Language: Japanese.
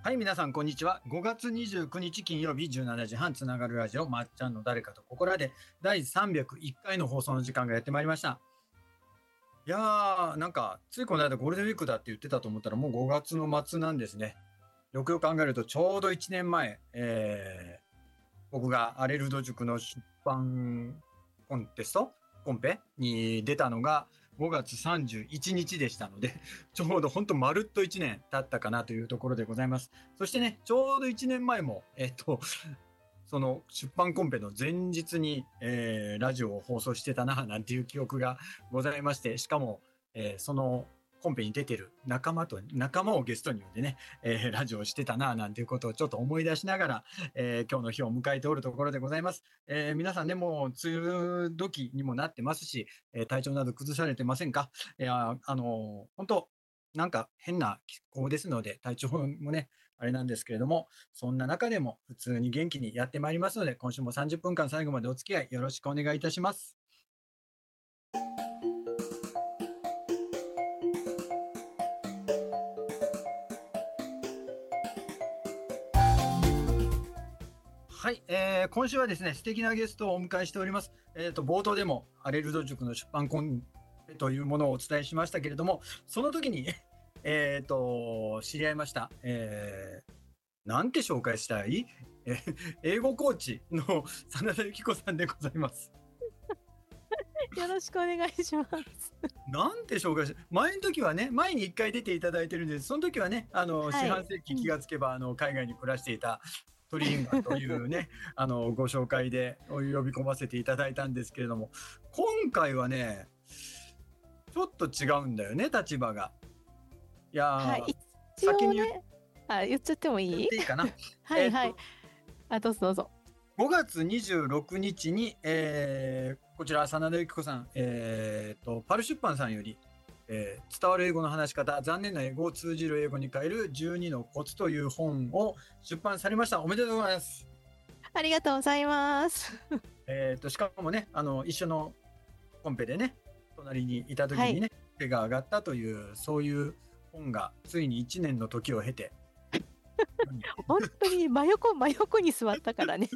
はい、皆さん、こんにちは。5月29日金曜日17時半つながるラジオ、まっちゃんの誰かとここらで第301回の放送の時間がやってまいりました。いやー、なんか、ついこの間ゴールデンウィークだって言ってたと思ったら、もう5月の末なんですね。よくよく考えると、ちょうど1年前、僕がアレルド塾の出版コンテスト、コンペに出たのが5月31日でしたので、ちょうど本当まるっと1年経ったかなというところでございます。そしてね、ちょうど1年前も、その出版コンペの前日に、ラジオを放送してたな、なんていう記憶がございまして、しかも、そのコンペに出てる仲間をゲストに呼んでね、ラジオをしてたな、なんていうことをちょっと思い出しながら、今日の日を迎えておるところでございます。皆さんね、もう梅雨時にもなってますし、体調など崩されてませんか？本当なんか変な気候ですので、体調もね、あれなんですけれども、そんな中でも普通に元気にやってまいりますので、今週も30分間最後までお付き合いよろしくお願いいたします。はい、今週はですね、素敵なゲストをお迎えしております。冒頭でもアレルド塾の出版コンペというものをお伝えしましたけれども、その時に知り合いました。なんて紹介したい？英語コーチの真田幸子さんでございます。 よろしくお願いします。 なんて紹介し、前の時はね、前に1回出ていただいてるんです。その時はね、四半世紀気がつけば、海外に暮らしていたトリリンガーというね、ご紹介で呼び込ませていただいたんですけれども、今回はね、ちょっと違うんだよね、立場が。いやー、 はい、一先に応ね、言っちゃってもいい？ 言っていいかな。 はいはい。どうぞどうぞ。 5月26日に、こちら、真田幸子さん、パル出版さんより、伝わる英語の話し方、残念な英語を通じる英語に変える12のコツという本を出版されました。おめでとうございます。 ありがとうございます。 しかもね、一緒のコンペでね、隣にいた時にね、手が上がったという、そういう本がついに1年の時を経て、 本当に真横に座ったからね。